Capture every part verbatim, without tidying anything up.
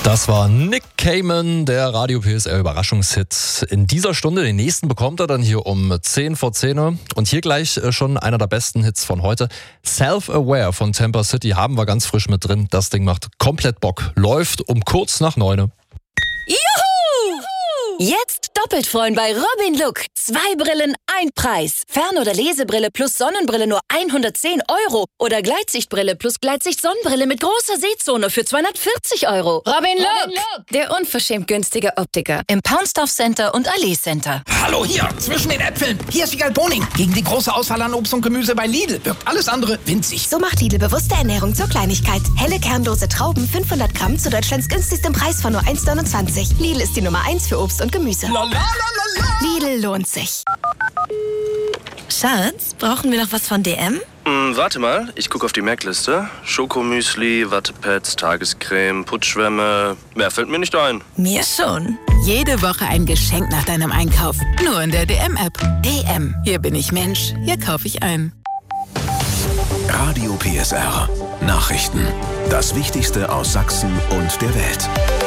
Das war Nick Cayman, der Radio P S R Überraschungshit. In dieser Stunde, den nächsten bekommt er dann hier um zehn vor zehn. Und hier gleich schon einer der besten Hits von heute. Self-Aware von Tampa City haben wir ganz frisch mit drin. Das Ding macht komplett Bock. Läuft um kurz nach neun. Juhu! Jetzt doppelt freuen bei Robin Look. Zwei Brillen, ein Preis. Fern- oder Lesebrille plus Sonnenbrille nur hundertzehn Euro. Oder Gleitsichtbrille plus Gleitsicht-Sonnenbrille mit großer Sehzone für zweihundertvierzig Euro. Robin Look, Robin Look, der unverschämt günstige Optiker im Poundstoff Center und Allee Center. Hallo hier, zwischen den Äpfeln. Hier ist Igal Boning. Gegen die große Auswahl an Obst und Gemüse bei Lidl wirkt alles andere winzig. So macht Lidl bewusste Ernährung zur Kleinigkeit. Helle kernlose Trauben, fünfhundert Gramm zu Deutschlands günstigstem Preis von nur eins neunundzwanzig. Lidl ist die Nummer eins für Obst und Gemüse. La, la, la, la, la. Lidl lohnt sich. Schatz, brauchen wir noch was von D M? Hm, warte mal, ich gucke auf die Merkliste. Schokomüsli, Wattepads, Tagescreme, Putschwämme. Mehr fällt mir nicht ein. Mir schon. Jede Woche ein Geschenk nach deinem Einkauf. Nur in der D M-App. D M. Hier bin ich Mensch. Hier kaufe ich ein. Radio P S R. Nachrichten. Das Wichtigste aus Sachsen und der Welt.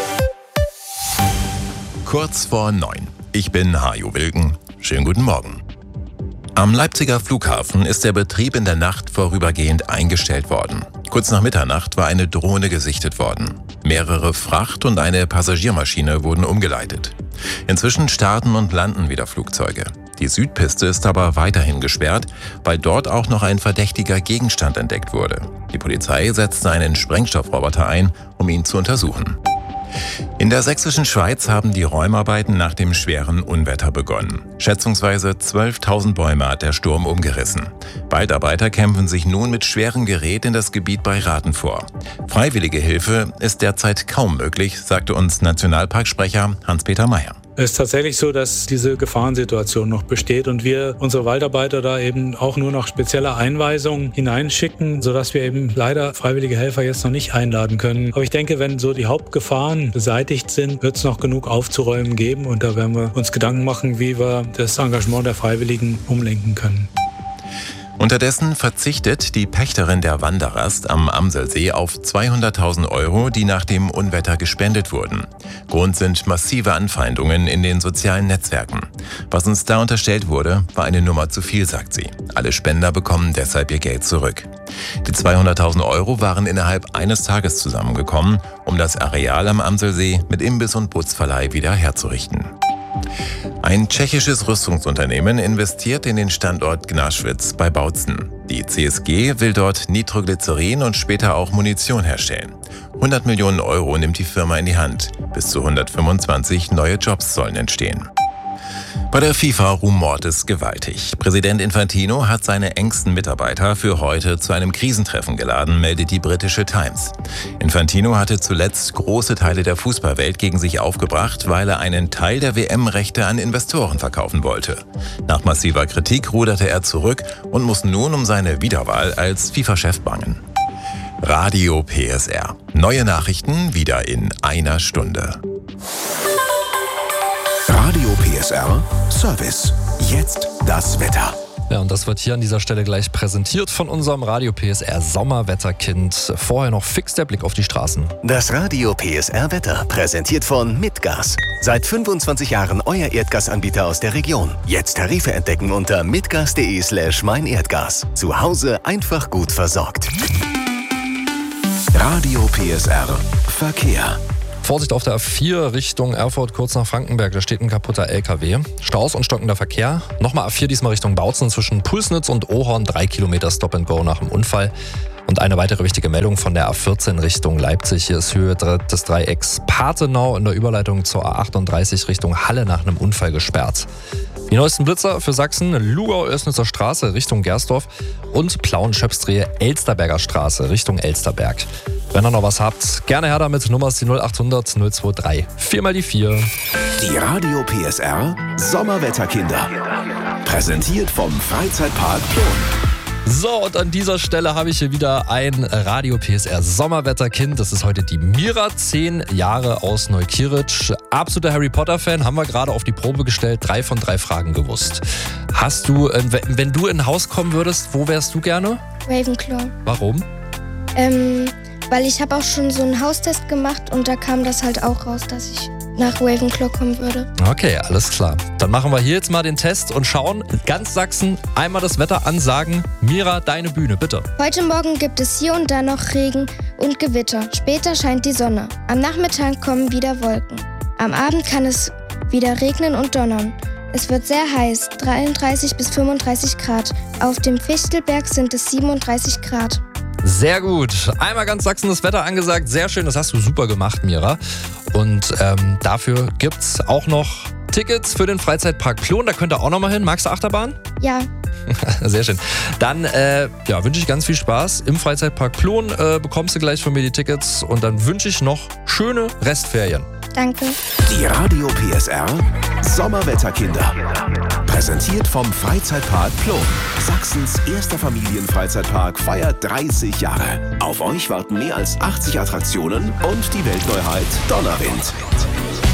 Kurz vor neun. Ich bin Hajo Wilken. Schönen guten Morgen. Am Leipziger Flughafen ist der Betrieb in der Nacht vorübergehend eingestellt worden. Kurz nach Mitternacht war eine Drohne gesichtet worden. Mehrere Fracht- und eine Passagiermaschine wurden umgeleitet. Inzwischen starten und landen wieder Flugzeuge. Die Südpiste ist aber weiterhin gesperrt, weil dort auch noch ein verdächtiger Gegenstand entdeckt wurde. Die Polizei setzte einen Sprengstoffroboter ein, um ihn zu untersuchen. In der sächsischen Schweiz haben die Räumarbeiten nach dem schweren Unwetter begonnen. Schätzungsweise zwölftausend Bäume hat der Sturm umgerissen. Waldarbeiter kämpfen sich nun mit schwerem Gerät in das Gebiet bei Rathen vor. Freiwillige Hilfe ist derzeit kaum möglich, sagte uns Nationalparksprecher Hans-Peter Meyer. Es ist tatsächlich so, dass diese Gefahrensituation noch besteht und wir unsere Waldarbeiter da eben auch nur noch spezielle Einweisungen hineinschicken, sodass wir eben leider freiwillige Helfer jetzt noch nicht einladen können. Aber ich denke, wenn so die Hauptgefahren beseitigt sind, wird es noch genug aufzuräumen geben und da werden wir uns Gedanken machen, wie wir das Engagement der Freiwilligen umlenken können. Unterdessen verzichtet die Pächterin der Wanderrast am Amselsee auf zweihunderttausend Euro, die nach dem Unwetter gespendet wurden. Grund sind massive Anfeindungen in den sozialen Netzwerken. Was uns da unterstellt wurde, war eine Nummer zu viel, sagt sie. Alle Spender bekommen deshalb ihr Geld zurück. Die zweihunderttausend Euro waren innerhalb eines Tages zusammengekommen, um das Areal am Amselsee mit Imbiss und Bootsverleih wieder herzurichten. Ein tschechisches Rüstungsunternehmen investiert in den Standort Gnaschwitz bei Bautzen. Die C S G will dort Nitroglycerin und später auch Munition herstellen. hundert Millionen Euro nimmt die Firma in die Hand. Bis zu hundertfünfundzwanzig neue Jobs sollen entstehen. Bei der FIFA rumort es gewaltig. Präsident Infantino hat seine engsten Mitarbeiter für heute zu einem Krisentreffen geladen, meldet die britische Times. Infantino hatte zuletzt große Teile der Fußballwelt gegen sich aufgebracht, weil er einen Teil der W M-Rechte an Investoren verkaufen wollte. Nach massiver Kritik ruderte er zurück und muss nun um seine Wiederwahl als FIFA-Chef bangen. Radio P S R. Neue Nachrichten wieder in einer Stunde. Radio P S R Service. Jetzt das Wetter. Ja, und das wird hier an dieser Stelle gleich präsentiert von unserem Radio P S R Sommerwetterkind. Vorher noch fix der Blick auf die Straßen. Das Radio P S R Wetter präsentiert von Mitgas. Seit fünfundzwanzig Jahren euer Erdgasanbieter aus der Region. Jetzt Tarife entdecken unter mitgas.de slash meinerdgas. Zu Hause einfach gut versorgt. Radio P S R Verkehr. Vorsicht auf der A vier Richtung Erfurt, kurz nach Frankenberg. Da steht ein kaputter L K W. Staus und stockender Verkehr. Nochmal A vier, diesmal Richtung Bautzen zwischen Pulsnitz und Ohorn. Drei Kilometer Stop and Go nach dem Unfall. Und eine weitere wichtige Meldung von der A vierzehn Richtung Leipzig. Hier ist Höhe des Dreiecks Pathenau in der Überleitung zur A achtunddreißig Richtung Halle nach einem Unfall gesperrt. Die neuesten Blitzer für Sachsen: Lugau-Oelsnitzer Straße Richtung Gersdorf und Plauen-Schöpsdrehe Elsterberger Straße Richtung Elsterberg. Wenn ihr noch was habt, gerne her damit. Nummer ist die null achthundert null drei drei. Viermal die vier. Die Radio P S R Sommerwetterkinder. Präsentiert vom Freizeitpark Plon. So, und an dieser Stelle habe ich hier wieder ein Radio P S R Sommerwetterkind. Das ist heute die Mira, zehn Jahre aus Neukirch. Absoluter Harry Potter-Fan, haben wir gerade auf die Probe gestellt. Drei von drei Fragen gewusst. Hast du, äh, wenn du in ein Haus kommen würdest, wo wärst du gerne? Ravenclaw. Warum? Ähm, weil ich habe auch schon so einen Haustest gemacht und da kam das halt auch raus, dass ich nach Ravenclaw kommen würde. Okay, alles klar. Dann machen wir hier jetzt mal den Test und schauen, ganz Sachsen, einmal das Wetter ansagen. Mira, deine Bühne, bitte. Heute Morgen gibt es hier und da noch Regen und Gewitter. Später scheint die Sonne. Am Nachmittag kommen wieder Wolken. Am Abend kann es wieder regnen und donnern. Es wird sehr heiß, dreiunddreißig bis fünfunddreißig Grad. Auf dem Fichtelberg sind es siebenunddreißig Grad. Sehr gut. Einmal ganz Sachsen das Wetter angesagt. Sehr schön, das hast du super gemacht, Mira. Und ähm, dafür gibt's auch noch Tickets für den Freizeitpark Plon. Da könnt ihr auch noch mal hin. Magst du Achterbahn? Ja. Sehr schön. Dann äh, ja, wünsche ich ganz viel Spaß. Im Freizeitpark Plon äh, bekommst du gleich von mir die Tickets. Und dann wünsche ich noch schöne Restferien. Danke. Die Radio P S R Sommerwetterkinder. Präsentiert vom Freizeitpark Plon. Sachsens erster Familienfreizeitpark feiert dreißig Jahre. Auf euch warten mehr als achtzig Attraktionen und die Weltneuheit Donnerwind.